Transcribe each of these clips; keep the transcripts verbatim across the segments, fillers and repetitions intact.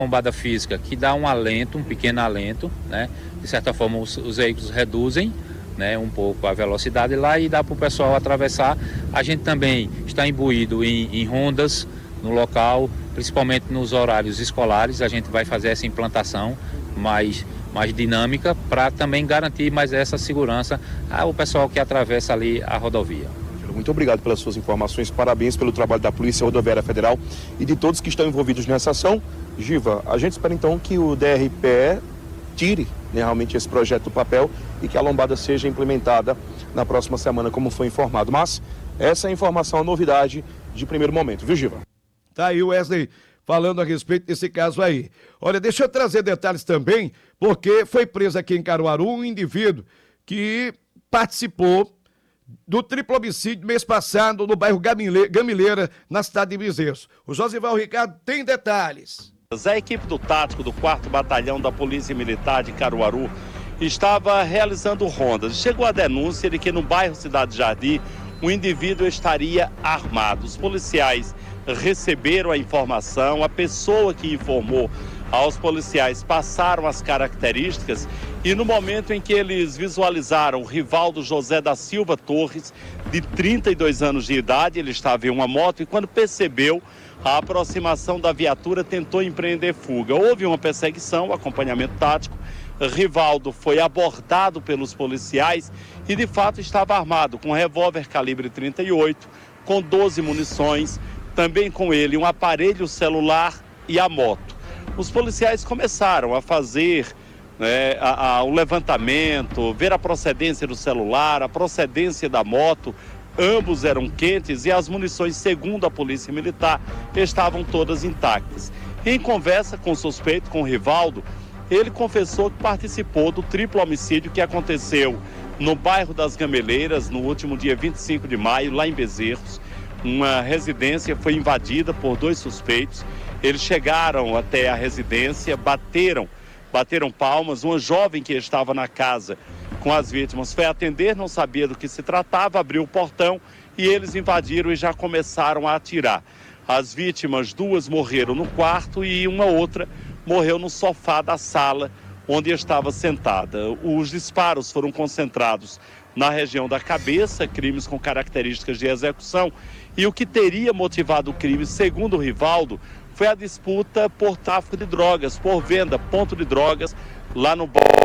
Lombada física que dá um alento, um pequeno alento, né? De certa forma os, os veículos reduzem, né, um pouco a velocidade lá e dá para o pessoal atravessar. A gente também está imbuído em, em rondas no local, principalmente nos horários escolares. A gente vai fazer essa implantação mais, mais dinâmica para também garantir mais essa segurança ao pessoal que atravessa ali a rodovia. Muito obrigado pelas suas informações, parabéns pelo trabalho da Polícia Rodoviária Federal e de todos que estão envolvidos nessa ação. Giva, a gente espera então que o D R P E tire, né, realmente esse projeto do papel e que a lombada seja implementada na próxima semana, como foi informado. Mas essa é a informação, a novidade de primeiro momento, viu, Giva? Tá aí o Wesley falando a respeito desse caso aí. Olha, deixa eu trazer detalhes também, porque foi preso aqui em Caruaru um indivíduo que participou do triplo homicídio mês passado no bairro Gamileira, na cidade de Bezerros. O Josival Ricardo tem detalhes. A equipe do tático do quarto Batalhão da Polícia Militar de Caruaru estava realizando rondas. Chegou a denúncia de que no bairro Cidade Jardim um indivíduo estaria armado. Os policiais receberam a informação, a pessoa que informou aos policiais passaram as características e no momento em que eles visualizaram o Rivaldo José da Silva Torres, de trinta e dois anos de idade, ele estava em uma moto e quando percebeu a aproximação da viatura tentou empreender fuga. Houve uma perseguição, acompanhamento tático. Rivaldo foi abordado pelos policiais e de fato estava armado com um revólver calibre trinta e oito, com doze munições, também com ele um aparelho celular e a moto. Os policiais começaram a fazer né, a, a, o levantamento, ver a procedência do celular, a procedência da moto. Ambos eram quentes e as munições, segundo a Polícia Militar, estavam todas intactas. Em conversa com o suspeito, com o Rivaldo, ele confessou que participou do triplo homicídio que aconteceu no bairro das Gameleiras, no último dia vinte e cinco de maio, lá em Bezerros. Uma residência foi invadida por dois suspeitos. Eles chegaram até a residência, bateram, bateram palmas. Uma jovem que estava na casa com as vítimas foi atender, não sabia do que se tratava, abriu o portão e eles invadiram e já começaram a atirar. As vítimas, duas morreram no quarto e uma outra morreu no sofá da sala onde estava sentada. Os disparos foram concentrados na região da cabeça, crimes com características de execução, e o que teria motivado o crime, segundo o Rivaldo, foi a disputa por tráfico de drogas, por venda, ponto de drogas, lá no bairro.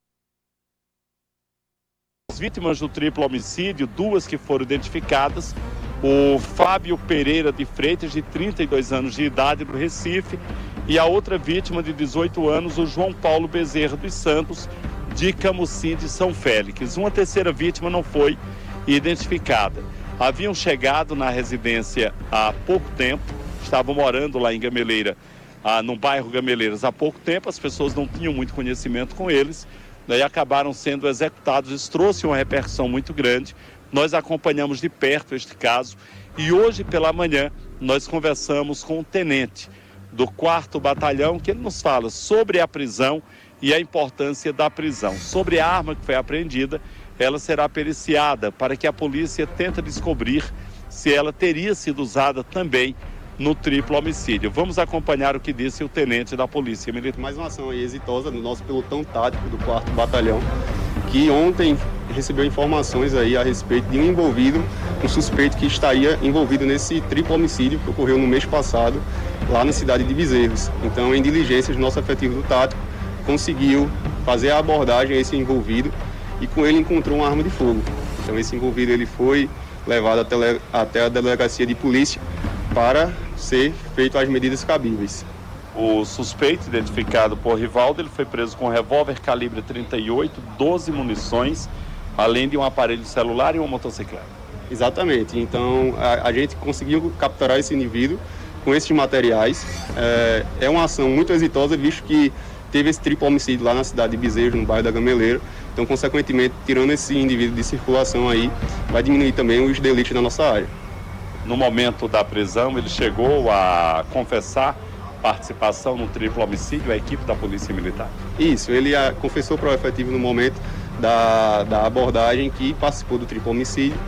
As vítimas do triplo homicídio, duas que foram identificadas, o Fábio Pereira de Freitas, de trinta e dois anos de idade, do Recife, e a outra vítima de dezoito anos, o João Paulo Bezerra dos Santos, de Camusim de São Félix. Uma terceira vítima não foi identificada. Haviam chegado na residência há pouco tempo, estavam morando lá em Gameleira, ah, no bairro Gameleiras há pouco tempo, as pessoas não tinham muito conhecimento com eles, daí acabaram sendo executados. Isso trouxe uma repercussão muito grande. Nós acompanhamos de perto este caso e hoje pela manhã nós conversamos com o tenente do quarto Batalhão, que ele nos fala sobre a prisão e a importância da prisão. Sobre a arma que foi apreendida, ela será periciada para que a polícia tente descobrir se ela teria sido usada também no triplo homicídio. Vamos acompanhar o que disse o tenente da Polícia Militar. Mais uma ação aí exitosa do nosso pelotão tático do quarto Batalhão, que ontem recebeu informações aí a respeito de um envolvido, um suspeito que estaria envolvido nesse triplo homicídio que ocorreu no mês passado, lá na cidade de Bezerros. Então, em diligências, nosso efetivo do tático conseguiu fazer a abordagem a esse envolvido e com ele encontrou uma arma de fogo. Então, esse envolvido ele foi levado até, até a delegacia de polícia para ser feito as medidas cabíveis. O suspeito, identificado por Rivaldo, ele foi preso com um revólver calibre trinta e oito, doze munições, além de um aparelho celular e uma motocicleta. Exatamente. Então, a, a gente conseguiu capturar esse indivíduo com esses materiais. É, é uma ação muito exitosa, visto que teve esse triplo homicídio lá na cidade de Bezerros, no bairro da Gameleira. Então, consequentemente, tirando esse indivíduo de circulação aí, vai diminuir também os delitos na nossa área. No momento da prisão, ele chegou a confessar participação no triplo homicídio, a equipe da Polícia Militar? Isso, ele a, confessou para o efetivo no momento da, da abordagem que participou do triplo homicídio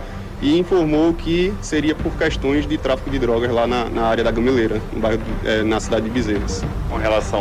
e informou que seria por questões de tráfico de drogas lá na, na área da Gameleira, no bairro, é, na cidade de Bezerras. Com relação